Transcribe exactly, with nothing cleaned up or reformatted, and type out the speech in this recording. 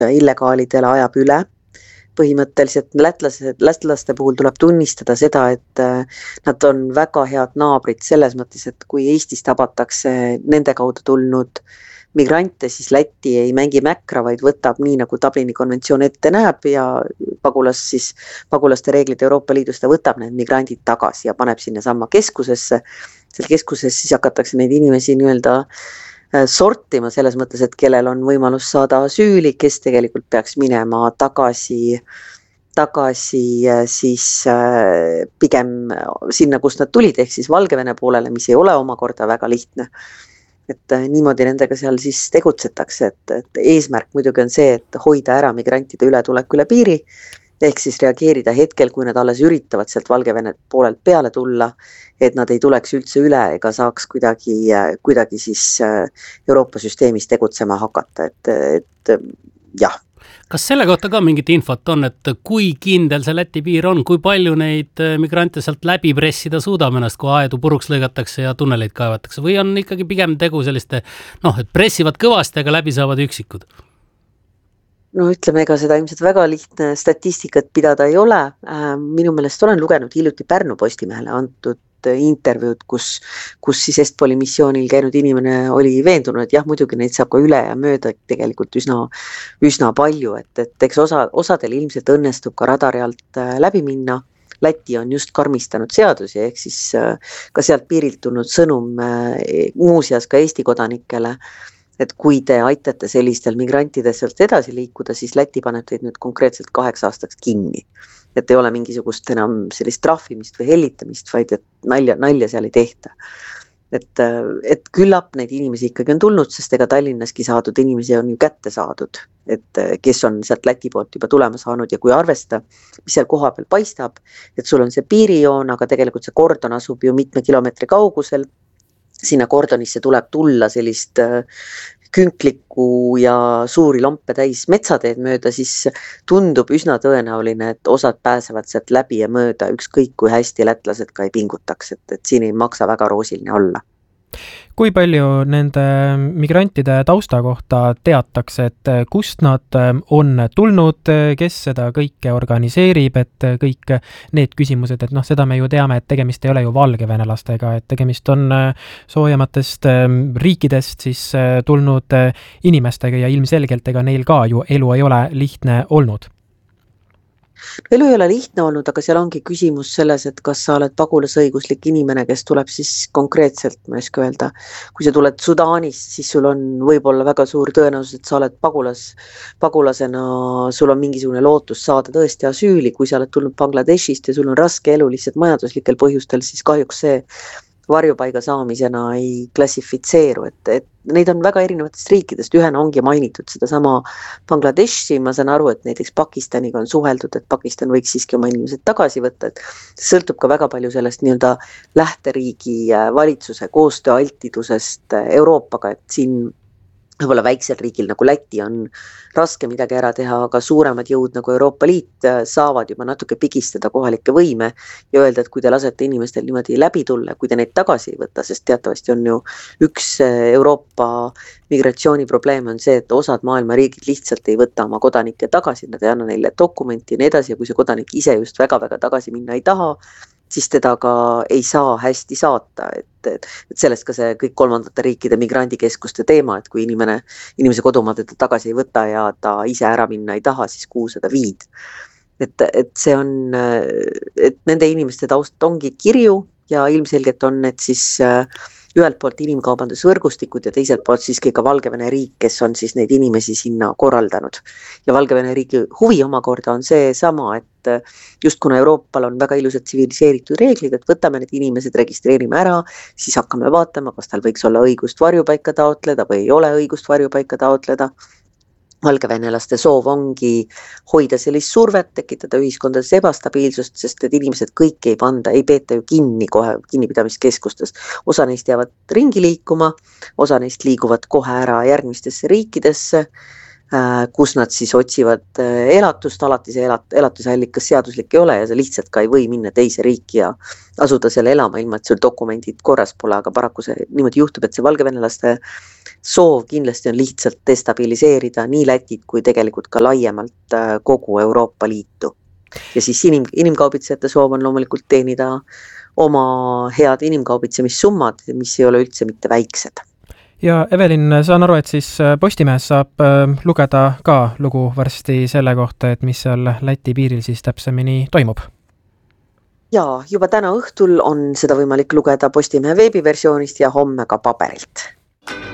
illegaalidele ajab üle. Põhimõtteliselt lätlased, lätlaste puhul tuleb tunnistada seda, et nad on väga head naabrid selles mõttes, et kui Eestis tabatakse nende kaudu tulnud migrante, siis Läti ei mängi mäkra, vaid võtab nii, nagu Dublini konventsioon ette näeb ja pagulas siis, pagulaste reeglid Euroopa Liidus, ta võtab need migrandid tagasi ja paneb sinna samma keskusesse. Seal keskuses siis hakatakse neid inimesi nii-öelda sortima selles mõttes, et kellel on võimalus saada asüüli, kes tegelikult peaks minema tagasi, tagasi siis pigem sinna, kust nad tulid, ehk siis Valgevene poolele, mis ei ole omakorda väga lihtne. Et niimoodi nendega seal siis tegutsetakse, et, et eesmärk muidugi on see, et hoida ära migrantide ületulek üle piiri, ehk siis reageerida hetkel, kui nad alles üritavad sealt Valgevene poolelt peale tulla, et nad ei tuleks üldse üle ega saaks kuidagi, kuidagi siis Euroopa süsteemis tegutsema hakata, et, et jah. Kas selle kohta ka mingit infot on, et kui kindel see Läti piir on, kui palju neid migrante sealt läbi pressida suudab ennast, kui aedu puruks lõigatakse ja tunneleid kaevatakse, või on ikkagi pigem tegu selliste, noh, et pressivad kõvasti, aga läbi saavad üksikud? No ütleme, ega seda ilmselt väga lihtne statistikat pidada ei ole. Minu meelest olen lugenud hiljuti Pärnu Postimehele antud intervjuud, kus, kus siis Estpoli missioonil käinud inimene oli veendunud, et jah, muidugi neid saab ka üle ja mööda tegelikult üsna, üsna palju, et, et eks osa, osadel ilmselt õnnestub ka radari alt läbi minna. Läti on just karmistanud seadusi, ehk siis ka sealt piirilt tulnud sõnum muuseas ka Eesti kodanikele, et kui te aitate sellistel migrantidel sealt edasi liikuda, siis Läti paneb teid nüüd konkreetselt kaheks aastaks kinni. Et ei ole mingisugust enam sellist trahvimist või hellitamist, vaid et nalja, nalja seal ei tehta. Et, et küllap neid inimesi ikkagi on tulnud, sest ega Tallinnaski saadud inimesi on ju kätte saadud, et kes on sealt Läti poolt juba tulema saanud ja kui arvesta, mis seal koha peal paistab, et sul on see piirijoon, aga tegelikult see kordon asub ju mitme kilomeetri kaugusel. Sinna kordonisse tuleb tulla sellist künklikku ja suuri lompe täis metsateed mööda, siis tundub üsna tõenäoline, et osad pääsevad sealt läbi ja mööda ükskõik kui hästi lätlased ka ei pingutaks, et, et siin ei maksa väga roosiline olla. Kui palju nende migrantide tausta kohta teatakse, et kust nad on tulnud, kes seda kõike organiseerib, et kõik need küsimused, et noh, seda me ju teame, et tegemist ei ole ju valgevenelastega, et tegemist on soojamatest riikidest siis tulnud inimestega ja ilmselgelt ega neil ka ju elu ei ole lihtne olnud. Elu ei ole lihtne olnud, aga seal ongi küsimus selles, et kas sa oled pagulasõiguslik inimene, kes tuleb siis konkreetselt, ma ei oska öelda, kui sa tuled Sudaanist, siis sul on võib-olla väga suur tõenäosus, et sa oled pagulas, pagulasena, sul on mingisugune lootus saada tõesti asüüli, kui sa oled tulnud Bangladeshist ja sul on raske elu lihtsalt majanduslikel põhjustel, siis kahjuks see varjupaiga saamisena ei klassifitseeru, et, et neid on väga erinevatest riikidest, ühena ongi mainitud seda sama Bangladeshi, ma saan aru, et näiteks Pakistaniga on suheldud, et Pakistan võiks siiski oma inimesed tagasi võtta, et sõltub ka väga palju sellest nii-öelda lähteriigi valitsuse koostööaltidusest Euroopaga, et siin võib-olla väiksel riigil nagu Läti on raske midagi ära teha, aga suuremad jõud nagu Euroopa Liit saavad juba natuke pigistada kohalikke võime ja öelda, et kui te lasete inimestel niimoodi läbi tulla, kui te neid tagasi ei võta, sest teatavasti on ju üks Euroopa migratsiooniprobleem on see, et osad maailma riigid lihtsalt ei võta oma kodanikke tagasi, nad ei anna neile dokumenti ja nii edasi ja kui see kodanik ise just väga-väga tagasi minna ei taha, siis teda ka ei saa hästi saata, et, et, et sellest ka see kõik kolmandate riikide migrandikeskuste teema, et kui inimene, inimese kodumaad teda tagasi ei võta ja ta ise ära minna ei taha, siis kuhu seda viid. Et, et see on, et nende inimeste taust ongi kirju ja ilmselgelt on need siis ühelt poolt inimkaubandusvõrgustikud ja teiselt poolt siiski ka Valgevene riik, kes on siis neid inimesi sinna korraldanud. Ja Valgevene riigi huvi omakorda on see sama, et just kuna Euroopal on väga ilusad tsiviliseeritud reeglid, et võtame need inimesed, registreerime ära, siis hakkame vaatama, kas tal võiks olla õigust varjupaika taotleda või ei ole õigust varjupaika taotleda. Valgevenelaste soov ongi hoida sellist survet, tekitada ühiskondades ebastabiilsust, sest et inimesed kõik ei panda, ei peeta ju kinni kohe kinnipidamiskeskustes. Osa neist jäävad ringi liikuma, osa neist liiguvad kohe ära järgmistesse riikidesse. kus nad siis otsivad elatust, alati see elat, elatusallikas seaduslik ei ole ja sa lihtsalt ka ei või minna teise riiki ja asuda selle elama, ilma et sul dokumendid korras pole, aga paraku see niimoodi juhtub, et see valgevenelaste soov kindlasti on lihtsalt destabiliseerida nii Lätit kui tegelikult ka laiemalt kogu Euroopa Liitu. Ja siis inim, inimkaubitsejate soov on loomulikult teenida oma head inimkaubitsemissummad, mis ei ole üldse mitte väiksed. Ja Evelin, saan aru, et siis Postimehes saab lugeda ka lugu varsti selle kohta, et mis seal Läti piiril siis täpsemini toimub. Jaa, juba täna õhtul on seda võimalik lugeda Postimehe veebiversioonist ja homme ka paberilt.